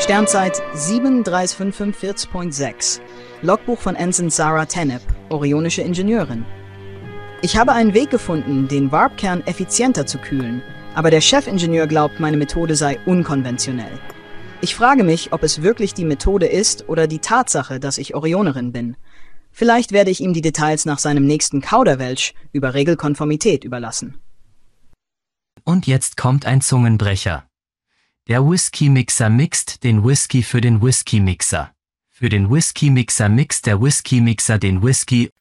Sternzeit 7-3545.6. Logbuch von Ensign Sarah Tennep, orionische Ingenieurin. Ich habe einen Weg gefunden, den Warp-Kern effizienter zu kühlen, aber der Chefingenieur glaubt, meine Methode sei unkonventionell. Ich frage mich, ob es wirklich die Methode ist oder die Tatsache, dass ich Orionerin bin. Vielleicht werde ich ihm die Details nach seinem nächsten Kauderwelsch über Regelkonformität überlassen. Und jetzt kommt ein Zungenbrecher. Der Whisky-Mixer mixt den Whisky für den Whisky-Mixer. Für den Whisky-Mixer mixt der Whisky-Mixer den Whisky